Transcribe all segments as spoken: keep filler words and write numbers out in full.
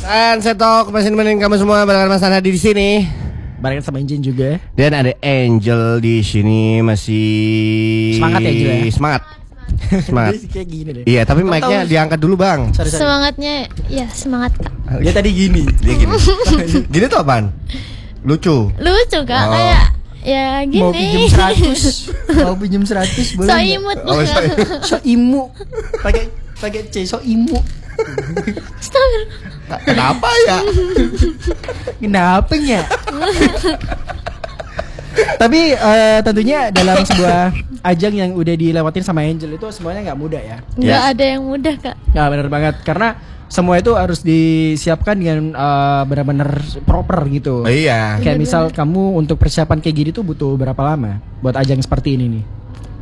Dan Setok masih nemenin kamu semua barengan Mas Anadi di sini. Barengan sama Angel juga. Dan ada Angel di sini masih semangat ya Angel ya? Semangat. Semangat. Kayak gini deh. Iya, tapi mic-nya diangkat dulu, Bang. Sorry, sorry. Semangatnya ya semangat, Kak. Dia tadi gini. Dia gini. Gini tuh apaan? Lucu. Lucu, Kak. Oh. Kayak ya gini. Mau pinjam seratus. Mau pinjam seratus boleh. So imut. Oh, so, so imu. Pakai pakai C so imu. Kenapa ya? Kenapa ya? Tapi uh, tentunya dalam sebuah ajang yang udah dilewatin sama Angel itu semuanya nggak mudah ya. Nggak Yes. ada yang mudah, Kak. Ya benar banget karena semua itu harus disiapkan dengan uh, benar-benar proper gitu. Oh, iya. Kayak misal kamu untuk persiapan kayak gini tuh butuh berapa lama buat ajang seperti ini nih?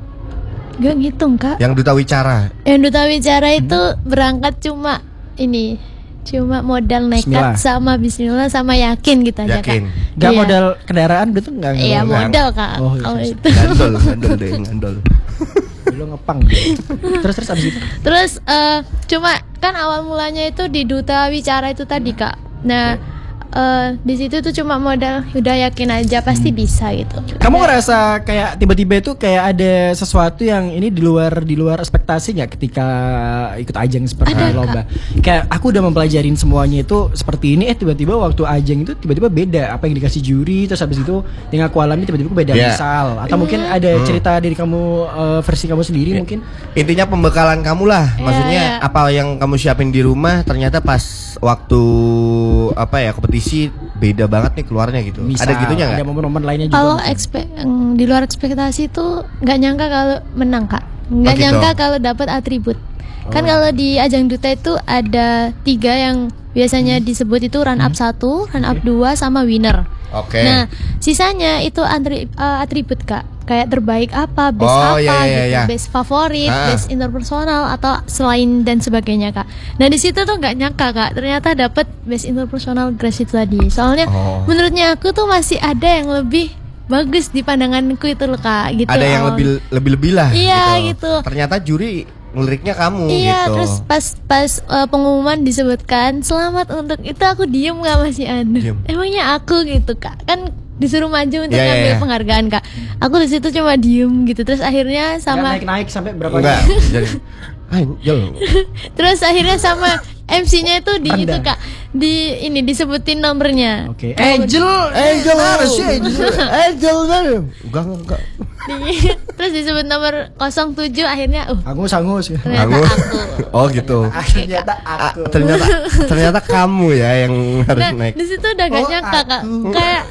Gak ngitung, Kak. Yang Duta Wicara. Yang Duta Wicara itu hmm. berangkat cuma ini, cuma modal nekat Bismillah. sama bismillah sama yakin gitu aja, Yakin. Kak. Gak Iya. modal kendaraan gitu enggak? Iya, modal, Kak. Oh, Oh, iya. itu. Gandol, gandol deh, gandol. Lo ngepang. Terus terus abis itu? Terus eh, cuma kan awal mulanya itu di Duta Wicara itu tadi, Kak. Nah, eh, di situ tuh cuma modal udah yakin aja pasti bisa gitu. Kamu ngerasa kayak tiba-tiba itu kayak ada sesuatu yang ini di luar di luar ekspektasi nggak ketika ikut ajang seperti Ada, lomba? Kayak aku udah mempelajarin semuanya itu seperti ini, eh tiba-tiba waktu ajang itu tiba-tiba beda apa yang dikasih juri, terus habis itu yang aku alami tiba-tiba beda Yeah. misal atau mungkin ada cerita dari kamu uh, versi kamu sendiri Yeah. mungkin. Intinya pembekalan kamu lah. Iya, Maksudnya iya. apa yang kamu siapin di rumah ternyata pas waktu apa ya kompetisi beda banget nih keluarnya gitu. Misal, Ada gitunya ada nggak? momen-momen lainnya juga. Kalau mungkin. ekspek yang di luar ekspektasi itu nggak nyangka kalau menang, Kak. Nggak Oh, gitu. nyangka kalau dapat atribut. Kan kalau di ajang duta itu ada tiga yang biasanya disebut itu run up satu, run up dua, sama winner. Oke. Nah, sisanya itu antri, uh, atribut, Kak. Kayak terbaik apa, best Oh, apa, iya, iya, gitu, iya. best favorit, Ah. best interpersonal atau selain dan sebagainya, Kak. Nah di situ tuh nggak nyangka, Kak. Ternyata dapat best interpersonal grace itu tadi. Soalnya Oh. menurutnya aku tuh masih ada yang lebih bagus di pandanganku itu loh, Kak. Gitu. Ada yang awalnya. lebih lebih lebih lah. Iya, gitu. Ternyata juri ngeliriknya kamu Iya, gitu. terus pas pas uh, pengumuman disebutkan selamat untuk itu, aku diem nggak masih ada. Diem. Emangnya aku gitu, Kak, kan disuruh maju untuk Iya, iya, ngambil iya. penghargaan, Kak. Aku di situ cuma diem gitu, terus akhirnya sama Nggak naik-naik sampai berapa Enggak. kali? Jadi Angel. terus akhirnya sama M C-nya itu di itu, Rendah. Kak, di ini disebutin nomornya. Oke. Angel, Angel harus ya Angel. Angel kan. Enggak enggak. Di- terus disebut nomor nol tujuh, akhirnya uh Angus, angus. ternyata Aku. aku. Oh gitu. Ternyata Ah, aku. ternyata ternyata kamu ya yang harus Nah, naik. di situ udah gak Oh, nyangka, Kak. aku. Kayak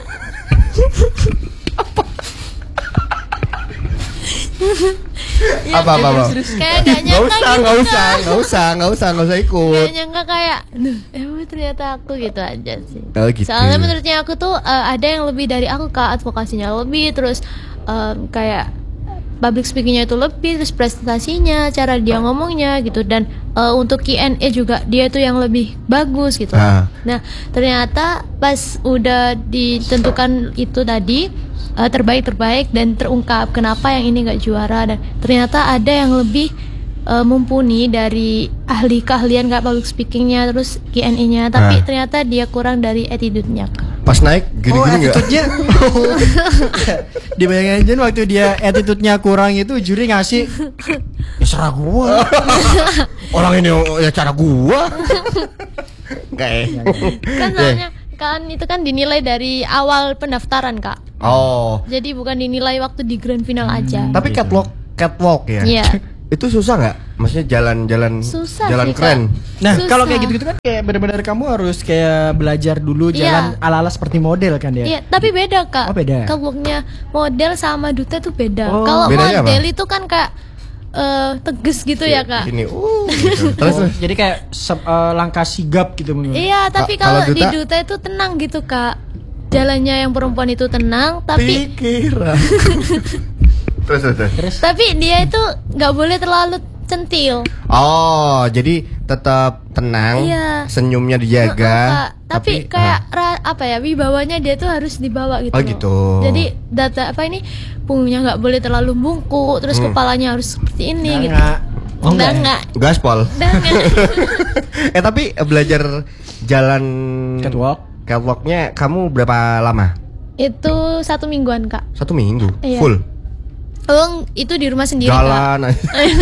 Ya, Apa apa apa. kayak gak Enggak nyangka usah, gitu, enggak Kak. usah, enggak usah, enggak usah, enggak usah ikut. Gak nyangka kayak, duh, emang ternyata aku gitu aja sih. Oh, gitu. Soalnya menurutnya aku tuh uh, ada yang lebih dari aku, Kak, advokasinya lebih, terus um, kayak public speakingnya itu lebih, terus presentasinya, cara dia ngomongnya gitu, dan uh, untuk Q and A juga dia tuh yang lebih bagus gitu. Ah. Nah ternyata pas udah ditentukan itu tadi uh, terbaik terbaik dan terungkap kenapa yang ini nggak juara, dan ternyata ada yang lebih uh, mumpuni dari ahli keahlian kayak public speakingnya, terus Q and A-nya, tapi Ah. ternyata dia kurang dari attitude-nya, Kak. Pas naik Oh, gini-gini enggak? attitude-nya. Dibayangin aja waktu dia attitude-nya kurang itu juri ngasih ya serah gua. Orang ini ya cara gua. Enggak ya. Kan soalnya kan itu kan dinilai dari awal pendaftaran, Kak. Oh. Jadi bukan dinilai waktu di grand final aja. Tapi catwalk catwalk ya. Iya. Itu susah nggak? Maksudnya jalan-jalan Susah jalan sih, Kak. keren. Nah, Susah. kalau kayak gitu-gitu kan kayak benar-benar kamu harus kayak belajar dulu Iya. jalan ala-ala seperti model kan ya. Iya, tapi beda, Kak. Oh, beda. Catwalknya model sama duta tuh beda. Oh. Kalau Bedanya model apa? itu kan kayak eh, tegas gitu ya, Kak. Gini, uh. Gitu. Terus Oh, jadi kayak se- eh, langkah sigap gitu menurut. Iya, tapi Ka- kalau kalau di duta? duta itu tenang gitu, Kak. Jalannya yang perempuan itu tenang, tapi pikiran. terus, terus, terus. Terus tapi dia itu nggak boleh terlalu centil. Oh, jadi tetap tenang, Iya. senyumnya Heeh, dijaga. Kak. Tapi kayak ra- apa ya, wibawanya dia tuh harus dibawa gitu. Oh, loh. gitu. Jadi data apa ini punggungnya nggak boleh terlalu bungkuk, terus Hmm. kepalanya harus seperti ini gitu. nggak Oh, Udah enggak. enggak. Gaspol. Udah enggak. eh tapi eh, belajar jalan Catwalk. catwalknya kamu berapa lama? Itu satu mingguan kak. Satu minggu Iya. full Oh, itu di rumah sendiri kak. jalan aja.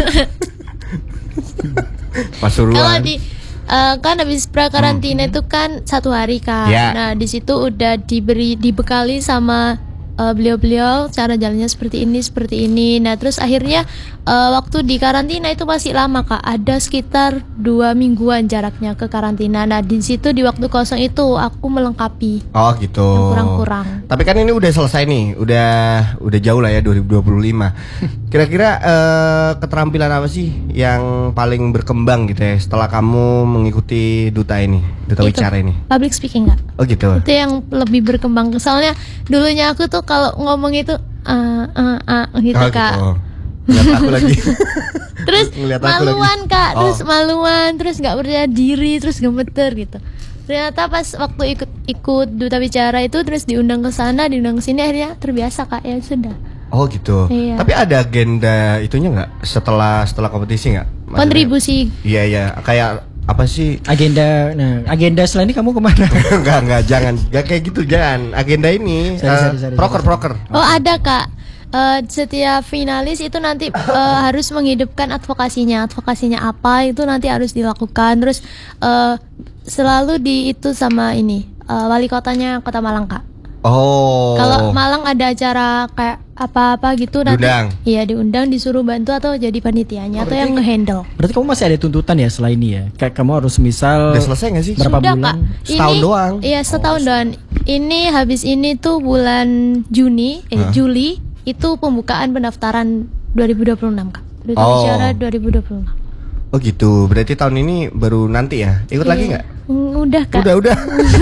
Kalau Pasuruan. di eh, kan habis prakarantina itu kan satu hari kak. Ya. Nah di situ udah diberi dibekali sama eh, beliau-beliau cara jalannya seperti ini seperti ini. Nah terus akhirnya eh, waktu di karantina itu masih lama kak. Ada sekitar dua mingguan jaraknya ke karantina. Nah di situ di waktu kosong itu aku melengkapi Oh gitu. yang kurang-kurang. Tapi kan ini udah selesai nih, udah udah jauh lah ya dua ribu dua puluh lima. Kira-kira eh, keterampilan apa sih yang paling berkembang gitu ya setelah kamu mengikuti duta ini, duta Itu, wicara ini? Public speaking kak. Oh gitu. Itu yang lebih berkembang. Soalnya dulunya aku tuh kalau ngomong itu ah ah ah gitu Oh, kak. gitu. Ngeliat aku lagi. Terus Ngeliat aku maluan lagi. kak, terus Oh. maluan, terus nggak percaya diri, terus gemeter gitu. Ternyata pas waktu ikut ikut duta bicara itu, terus diundang ke sana, diundang ke sini, akhirnya terbiasa kak, ya sudah. Oh gitu. Iya. Tapi ada agenda itunya nggak setelah setelah kompetisi nggak? Maksudnya- Kontribusi. Iya iya. Kayak apa sih? Agenda, nah agenda setelah ini kamu kemana? Enggak enggak jangan enggak kayak gitu jangan. Agenda ini Sorry, eh, sorry, sorry, proker sorry. proker. Oh ada kak. Eh, setiap finalis itu nanti eh, harus menghidupkan advokasinya. Advokasinya apa itu nanti harus dilakukan. Terus eh, selalu di itu sama ini eh, wali kotanya Kota Malang kak. Oh. Kalau Malang ada acara kayak apa-apa gitu nanti Diundang. iya diundang disuruh bantu atau jadi panitianya Oh, atau berarti- yang ngehandle. Berarti kamu masih ada tuntutan ya setelah ini ya? Kayak kamu harus misal Udah selesai nggak sih? berapa Sudah bulan? kak. Setahun Ini- doang. Iya setahun doang. Ini habis ini tuh bulan Juni eh Hah? Juli itu pembukaan pendaftaran dua ribu dua puluh enam kak. Duta Oh. bicara dua ribu dua puluh enam. Oh gitu. Berarti tahun ini baru nanti ya. Ikut lagi Iya. nggak? Mm, Udah kak. Udah udah.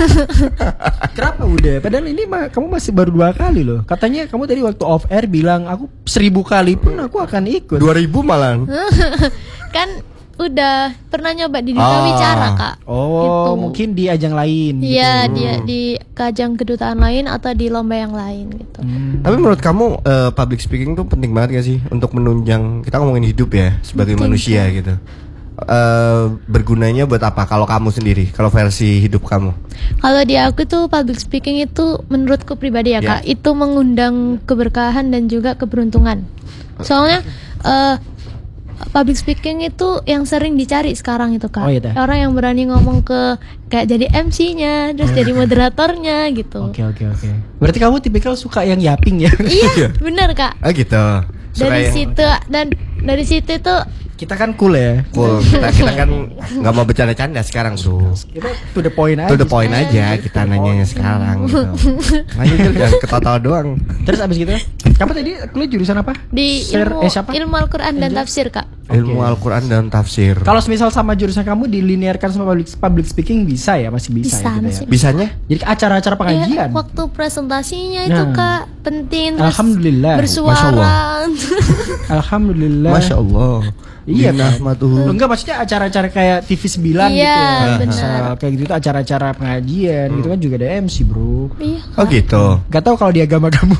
Kenapa udah? Padahal ini mah kamu masih baru dua kali loh. Katanya kamu tadi waktu off air bilang aku seribu kali pun aku akan ikut. dua ribu malah. Kan udah pernah nyoba di duta Ah. bicara kak. Oh, Gitu. mungkin di ajang lain. Iya gitu. dia di kajang kedutaan lain atau di lomba yang lain gitu. Hmm. Tapi menurut kamu eh, public speaking tuh penting banget gak sih untuk menunjang kita ngomongin hidup ya sebagai Penting, manusia gitu. Eh bergunanya buat apa kalau kamu sendiri, kalau versi hidup kamu? Kalau di aku tuh public speaking itu menurutku pribadi ya Ya. kak, itu mengundang keberkahan dan juga keberuntungan. Soalnya eh, public speaking itu yang sering dicari sekarang itu kak. Oh, iya, teh. Orang yang berani ngomong ke kayak jadi M C-nya, terus jadi moderatornya gitu. Oke oke oke. Berarti kamu tipikal suka yang yaping ya? Iya, bener kak. Ah gitu. Suka Dari yang- situ dan dari situ tuh Kita kan cool ya. Cool. Kita, kita kan nggak mau bercanda-canda sekarang bro. Kita to the point aja. To the point aja kita nanyanya sekarang gitu. Lanjut Jul, jangan ketawa doang. Terus abis gitu, kamu tadi kuliah jurusan apa? di Share- ilmu eh, siapa? ilmu Al-Quran dan tafsir kak. Ilmu Al-Quran dan tafsir. Kalau semisal sama jurusan kamu dilinearkan sama public, public speaking bisa ya, masih bisa, Bisa, ya, gitu masih ya. Bisanya? Jadi acara-acara pengajian. Iya, waktu presentasinya itu Nah. kak penting terus Alhamdulillah. Masya bersuara. Alhamdulillah. Masya Allah. Iya, Pak. Nahmaduhu. Enggak, maksudnya acara-acara kayak T V sembilan Iya, gitu ya. benar. Misal kayak gitu tuh acara-acara pengajian gitu kan juga ada M C, Bro. Iya. Oh gitu. Gak tahu kalau di agama kamu.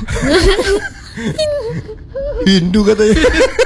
Hindu katanya.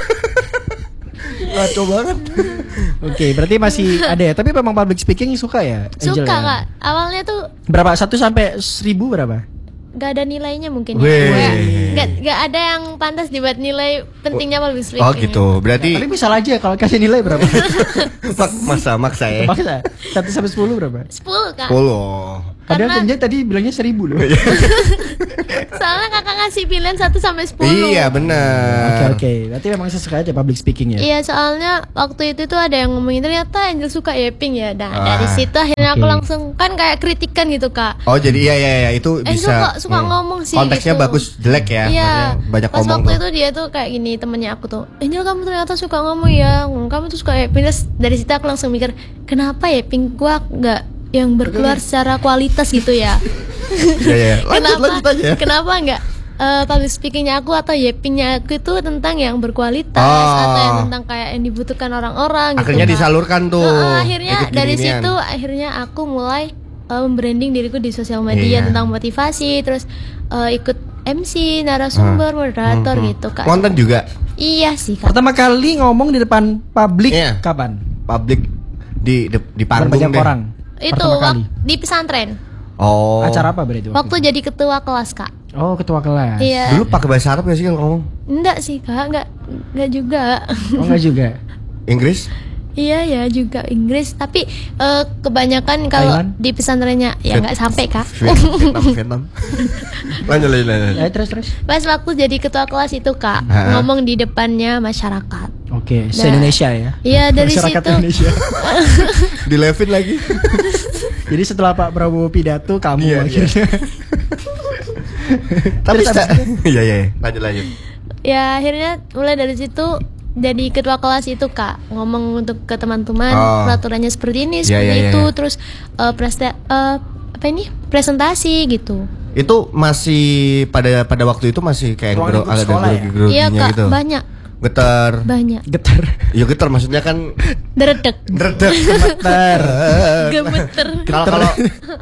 Ngaco banget. Oke, berarti masih ada ya. Tapi memang public speaking suka ya? Angel, Suka ya? kak. Awalnya tuh Berapa? Satu sampai seribu berapa? gak ada nilainya mungkin ya. Weh. Gak, gak, gak ada yang pantas dibuat nilai pentingnya public speaking. Oh gitu. Berarti Tapi misal aja kalau kasih nilai berapa? mak masa maksa ya. Maksa satu sampai sepuluh berapa? sepuluh kak. Polo. Padahal Karena- Kenja tadi bilangnya seribu loh. Soalnya kakak ngasih pilihan satu sampai sepuluh. Iya Oke benar. oke. Berarti memang sesuka aja public speaking ya. Iya soalnya waktu itu tuh ada yang ngomongin ternyata Angel suka yaping ya. Nah Ah, dari situ akhirnya aku oke. langsung kan kayak kritikan gitu kak. Oh jadi iya iya iya itu Angel bisa. kok suka hmm, ngomong sih Konteksnya gitu. bagus jelek ya. Iya. Maksudnya banyak Pas ngomong waktu tuh. itu dia tuh kayak gini temennya aku tuh. Angel kamu ternyata suka ngomong ya. Kamu tuh suka yaping. Terus dari situ aku langsung mikir kenapa yaping gua nggak yang berkeluar secara kualitas gitu ya. Iya iya. Lanjut kenapa lanjut aja. kenapa nggak eh, public speakingnya aku atau yapingnya aku itu tentang yang berkualitas Oh. atau yang tentang kayak yang dibutuhkan orang-orang gitu, Akhirnya Kak. disalurkan tuh. Heeh, akhirnya Ikut dari ginian. situ akhirnya aku mulai eh, membranding diriku di sosial media Iya. tentang motivasi terus eh, ikut M C narasumber moderator Mhm. gitu kak. Konten juga. Iya sih kak. Pertama kali ngomong di depan publik Iya. kapan? Publik di di, di panggung Banyak deh. orang. Itu Pertama wak- kali. di pesantren. Oh. Acara apa berarti? Waktu jadi ketua kelas kak. Oh, ketua kelas. Iya. Dulu pakai bahasa Arab gak sih kalau ngomong? Enggak sih kak, enggak enggak juga. Oh, enggak juga. Inggris? Iya ya juga Inggris, tapi eh, kebanyakan kalau Thailand? di pesantrennya ya nggak sampai kak. Vietnam, Vietnam. lanjut, lanjut, lanjut. Ya, terus terus. Pas waktu jadi ketua kelas itu kak Ha. ngomong di depannya masyarakat. Oke, se-Indonesia ya. Iya dari Masyarakat situ. Indonesia. Dilevin lagi. Jadi setelah Pak Prabowo pidato kamu Iya, akhirnya. Tapi Terus sta- habis iya, iya, iya. Lanjut, lanjut. Ya akhirnya mulai dari situ jadi ketua kelas itu kak ngomong untuk ke teman-teman Oh. peraturannya seperti ini Ya, seperti ya, ya, itu ya. terus eh, presta eh, apa ini presentasi gitu. Itu masih pada pada waktu itu masih kayak Ruang gero- lingkup ada sekolah ya? grogi-groginya Iya kak gitu. banyak Getar. banyak Getar. Ya getar maksudnya kan deredek dredeg. Getar. gemeter. Kalau kalau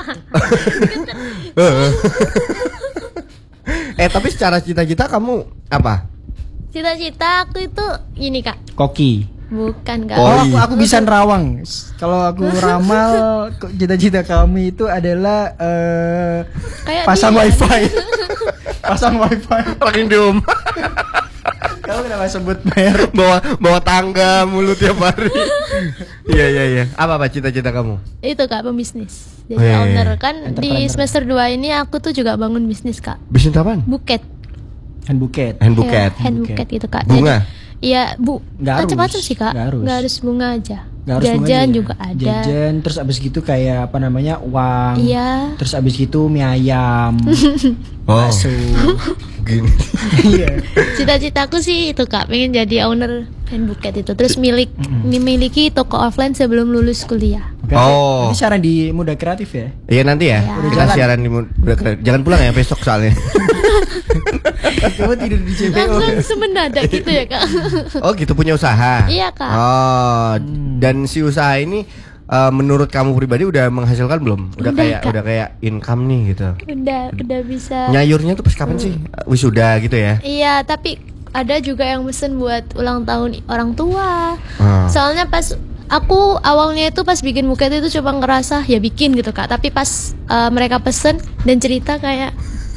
Eh tapi secara cita-cita kamu apa? Cita-cita aku itu ini kak Koki. bukan kak. Oh, Oh, aku, iya. aku bisa nerawang. Kalau aku ramal, kok cita-cita kami itu adalah eh, Kayak pasang dia. wifi. Pasang wifi. Lagi di rumah Kamu kenapa sebut merek? bawa bawa tangga mulu tiap hari. Iya iya iya. Apa apa cita-cita kamu? Itu kak pembisnis. Jadi Oh, iya, iya. owner kan di Entrepreneur. semester dua ini aku tuh juga bangun bisnis kak. Bisnis apaan? Buket. Hand buket. Hand buket. Ya, hand buket gitu kak. Bunga? Jadi, Iya bu, Nggak harus. macam-macam sih kak. Nggak harus. Nggak harus bunga aja. Nggak harus bunga Jajan aja. juga ada. Jajan, terus abis gitu kayak apa namanya uang. Iya. Terus abis gitu mie ayam. Oh. Bakso. Gini. Iya. Cita-citaku sih itu kak, pengen jadi owner hand buket itu. Terus milik memiliki toko offline sebelum lulus kuliah. Oke, Oh. Ini siaran di Muda Kreatif ya. Iya nanti ya. Iya. Kita siaran di Mud- udah keren. Jangan pulang ya besok soalnya. Kamu tidur di C P O. Langsung semendadak gitu ya kak. Oh gitu punya usaha. Iya, Kak. Oh dan si usaha ini eh, menurut kamu pribadi udah menghasilkan belum? Udah, Udah, kayak Kak. udah kayak income nih gitu. Udah, udah bisa. Nyayurnya tuh pas kapan sih? Wisuda gitu ya? Iya, tapi ada juga yang mesen buat ulang tahun orang tua. Ah. Soalnya pas aku awalnya itu pas bikin buket itu cuma ngerasa ya bikin gitu kak. Tapi pas uh, mereka pesen dan cerita kayak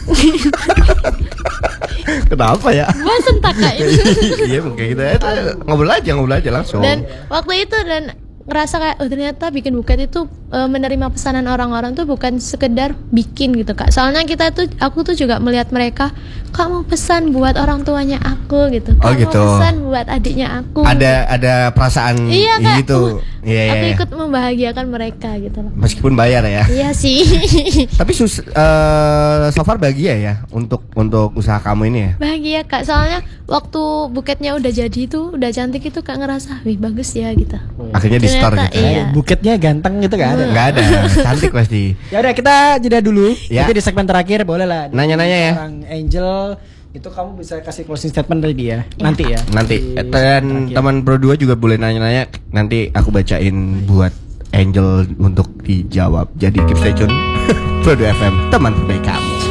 Kenapa ya? bosen tak kak ini. Iya mungkin gitu ya. Ngobrol aja ngobrol aja langsung. Dan waktu itu dan ngerasa kayak oh ternyata bikin buket itu uh, menerima pesanan orang-orang tuh bukan sekedar bikin gitu kak. Soalnya kita tuh aku tuh juga melihat mereka kak mau pesan buat orang tuanya aku gitu. Kak Oh, gitu. mau pesan buat adiknya aku. ada ada perasaan Iya kak. gitu. Uh, Iya iya. aku iya. ikut membahagiakan mereka gitu loh. Meskipun bayar ya. Iya sih. Tapi sus eh, so far bahagia ya untuk untuk usaha kamu ini ya. Bahagia kak. Soalnya waktu buketnya udah jadi itu udah cantik itu kak ngerasa wih bagus ya gitu. Akhirnya di store Ternyata, gitu. iya. Buketnya ganteng gitu gak ada. Nggak ada, cantik pasti. Ya udah kita jeda dulu. Ya. Nanti di segmen terakhir boleh lah. Nanya-nanya ya. Orang Angel itu kamu bisa kasih closing statement tadi ya. Nanti ya. Nanti Di eh, dan segmen terakhir. teman Pro dua juga boleh nanya-nanya. Nanti aku bacain buat Angel untuk dijawab. Jadi keep stay tune. Pro dua F M, teman terbaik kamu.